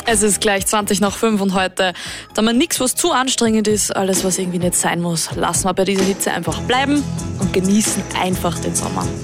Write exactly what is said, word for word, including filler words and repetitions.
Es ist gleich zwanzig nach fünf und heute, da man nichts, was zu anstrengend ist, alles, was irgendwie nicht sein muss, lassen wir bei dieser Hitze einfach bleiben und genießen einfach den Sommer.